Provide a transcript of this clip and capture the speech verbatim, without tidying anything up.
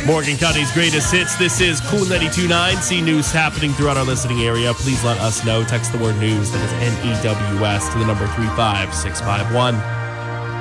Morgan County's greatest hits. This is Cool ninety-two point nine. See news happening throughout our listening area. Please let us know. Text the word news, that is N E W S, to the number three five six five one.